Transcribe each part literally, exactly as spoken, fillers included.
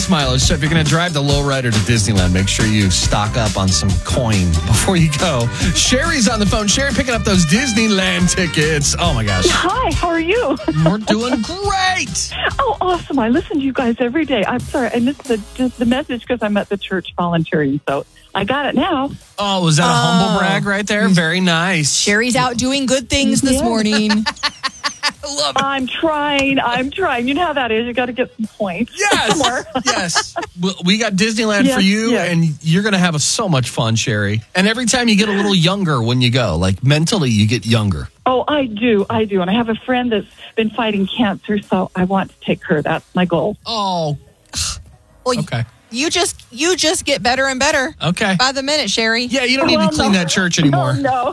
mileage. So if you're going to drive the lowrider to Disneyland, make sure you stock up on some coin before you go. Sherry's on the phone. Sherry picking up those Disneyland tickets. Oh, my gosh. Hi, how are you? We're doing great. Oh, awesome. I listen to you guys every day. I'm sorry, I missed the, just the message because I'm at the church volunteering, so I got it now. Oh, was that a Oh. humble brag right there? Very nice. Sherry's out doing good things this Yeah. morning. I love it. I'm trying. I'm trying. You know how that is. You got to get some points. Yes. Somewhere. Yes. Well, we got Disneyland Yes, for you, yes. and you're going to have so much fun, Sherry. And every time you get a little younger when you go, like mentally, you get younger. Oh, I do. I do. And I have a friend that's been fighting cancer, so I want to take her. That's my goal. Oh, Well, okay. you just you just get better and better Okay. by the minute, Sherry. Yeah, you don't need Well, to clean no. that church anymore. Oh, no.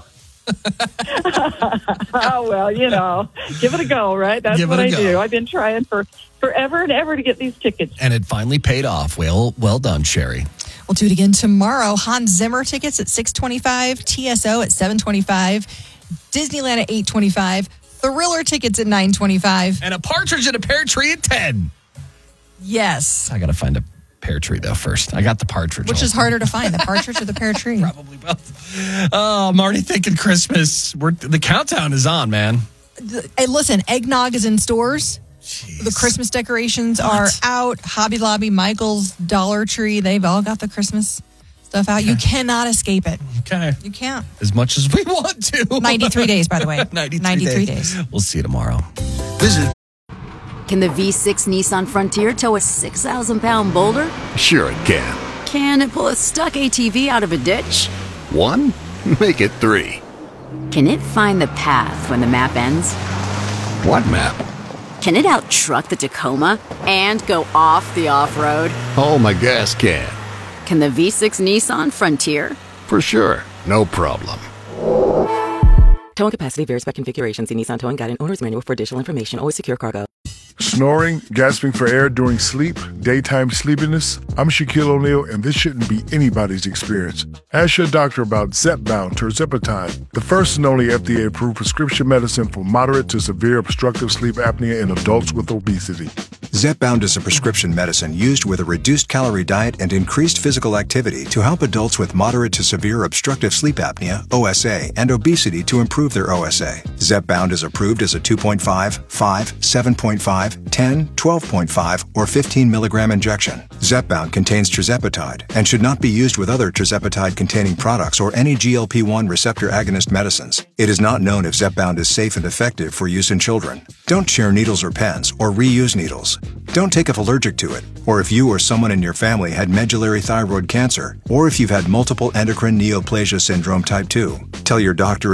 Oh, well, you know, give it a go, right? That's Give it what a I go. do. I've been trying for forever and ever to get these tickets. And it finally paid off. Well, well done, Sherry. We'll do it again tomorrow. Hans Zimmer tickets at six twenty-five, T S O at seven twenty-five, Disneyland at eight twenty-five, Thriller tickets at nine twenty-five. And a partridge in a pear tree at ten. Yes. I got to find a pear tree, though, first. I got the partridge. Which all- is harder to find, the partridge or the pear tree? Probably both. Oh, I'm already thinking Christmas. We're, the countdown is on, man. Hey, listen, eggnog is in stores. The Christmas decorations are out. Hobby Lobby, Michael's, Dollar Tree, they've all got the Christmas stuff out. You cannot escape it. Okay. You can't. As much as we want to. ninety-three days, by the way. ninety-three, ninety-three days. days. We'll see you tomorrow. Visit. Can the V six Nissan Frontier tow a six thousand pound boulder? Sure it can. Can it pull a stuck A T V out of a ditch? One? Make it three. Can it find the path when the map ends? What map? Can it out-truck the Tacoma and go off the off-road? Oh, my gas can. Can the V six Nissan Frontier? For sure. No problem. Towing capacity varies by configuration. See Nissan Towing Guide and Owner's Manual for additional information. Always secure cargo. Snoring, gasping for air during sleep, daytime sleepiness. I'm Shaquille O'Neal, and this shouldn't be anybody's experience. Ask your doctor about Zepbound tirzepatide, the first and only F D A-approved prescription medicine for moderate to severe obstructive sleep apnea in adults with obesity. Zepbound is a prescription medicine used with a reduced calorie diet and increased physical activity to help adults with moderate to severe obstructive sleep apnea, O S A, and obesity to improve their O S A. Zepbound is approved as a two point five, five, seven point five, ten, twelve point five, or fifteen milligram injection. Zepbound contains tirzepatide and should not be used with other tirzepatide-containing products or any G L P one receptor agonist medicines. It is not known if Zepbound is safe and effective for use in children. Don't share needles or pens or reuse needles. Don't take if allergic to it, or if you or someone in your family had medullary thyroid cancer, or if you've had multiple endocrine neoplasia syndrome type two. Tell your doctor